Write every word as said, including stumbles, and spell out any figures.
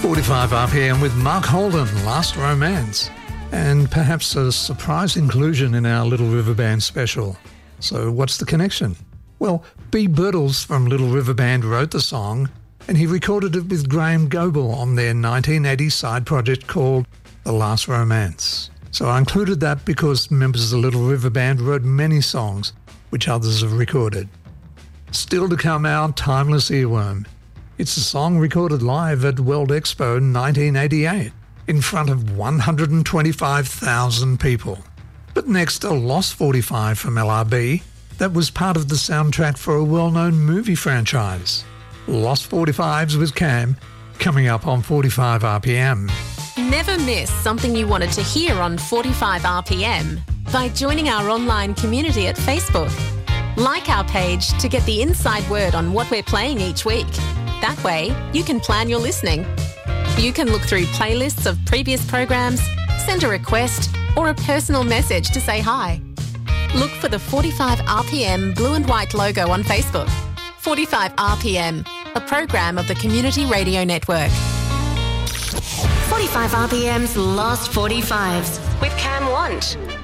forty-five R P M with Mark Holden, Last Romance, and perhaps a surprise inclusion in our Little River Band special. So what's the connection? Well, B. Birtles from Little River Band wrote the song, and he recorded it with Graham Goble on their nineteen eighty side project called The Last Romance. So I included that because members of the Little River Band wrote many songs which others have recorded. Still to come, our timeless earworm. It's a song recorded live at World Expo nineteen eighty-eight in front of one hundred twenty-five thousand people. But next, a Lost forty-five from L R B that was part of the soundtrack for a well-known movie franchise. Lost forty-fives with Cam, coming up on forty-five R P M. Never miss something you wanted to hear on forty-five R P M by joining our online community at Facebook. Like our page to get the inside word on what we're playing each week. That way, you can plan your listening. You can look through playlists of previous programs, send a request, or a personal message to say hi. Look for the forty-five R P M blue and white logo on Facebook. forty-five R P M, a program of the Community Radio Network. forty-five R P M's Lost forty-fives with Cam Want.